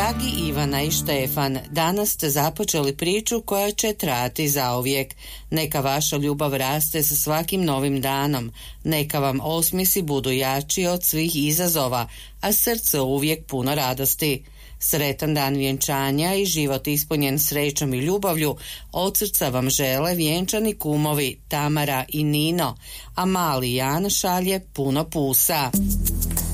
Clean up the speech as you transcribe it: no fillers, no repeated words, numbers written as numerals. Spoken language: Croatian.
Dragi Ivana i Štefan, danas ste započeli priču koja će trajati zauvijek. Neka vaša ljubav raste sa svakim novim danom. Neka vam osmjesi budu jači od svih izazova, a srce uvijek puno radosti. Sretan dan vjenčanja i život ispunjen srećom i ljubavlju od srca vam žele vjenčani kumovi Tamara i Nino, a mali Jan šalje puno pusa.